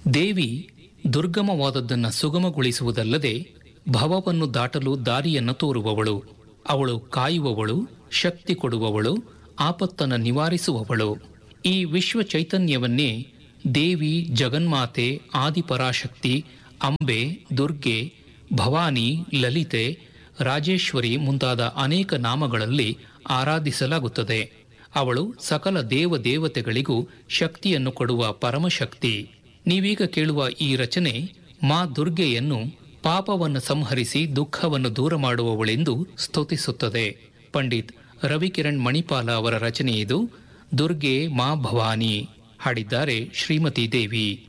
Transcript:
ದೇವಿ ದುರ್ಗಮವಾದದ್ದನ್ನು ಸುಗಮಗೊಳಿಸುವುದಲ್ಲದೆ ಭವವನ್ನು ದಾಟಲು ದಾರಿಯನ್ನು ತೋರುವವಳು. ಅವಳು ಕಾಯುವವಳು, ಶಕ್ತಿ ಕೊಡುವವಳು, ಆಪತ್ತನ್ನು ನಿವಾರಿಸುವವಳು. ಈ ವಿಶ್ವ ಚೈತನ್ಯವನ್ನೇ ದೇವಿ, ಜಗನ್ಮಾತೆ, ಆದಿಪರಾಶಕ್ತಿ, ಅಂಬೆ, ದುರ್ಗೆ, ಭವಾನಿ, ಲಲಿತೆ, ರಾಜೇಶ್ವರಿ ಮುಂತಾದ ಅನೇಕ ನಾಮಗಳಲ್ಲಿ ಆರಾಧಿಸಲಾಗುತ್ತದೆ. ಅವಳು ಸಕಲ ದೇವದೇವತೆಗಳಿಗೂ ಶಕ್ತಿಯನ್ನು ಕೊಡುವ ಪರಮಶಕ್ತಿ. ನೀವೀಗ ಕೇಳುವ ಈ ರಚನೆ ಮಾ ದುರ್ಗೆಯನ್ನು ಪಾಪವನ್ನು ಸಂಹರಿಸಿ ದುಃಖವನ್ನು ದೂರ ಮಾಡುವವಳೆಂದು ಸ್ತುತಿಸುತ್ತದೆ. ಪಂಡಿತ್ ರವಿಕಿರಣ್ ಮಣಿಪಾಲ ಅವರ ರಚನೆಯಿದು. ದುರ್ಗೆ ಮಾ ಭವಾನಿ. ಹಾಡಿದ್ದಾರೆ ಶ್ರೀಮತಿ ದೇವಿ.